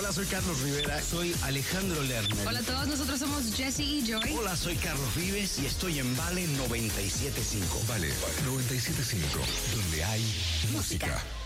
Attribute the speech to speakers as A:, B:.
A: Hola, soy Carlos Rivera.
B: Soy Alejandro Lerner.
C: Hola a todos, nosotros somos Jesse y Joy.
A: Hola, soy Carlos Vives y estoy en Vale 97.5.
D: Vale 97.5, donde hay música.